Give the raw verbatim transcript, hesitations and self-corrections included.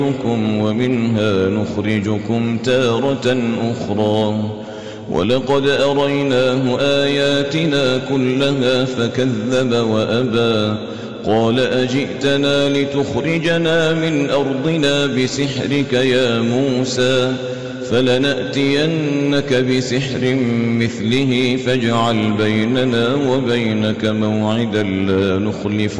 ومنها نخرجكم تارة أخرى ولقد أريناه آياتنا كلها فكذب وأبى قال أجئتنا لتخرجنا من أرضنا بسحرك يا موسى فلنأتينك بسحر مثله فاجعل بيننا وبينك موعدا لا نخلف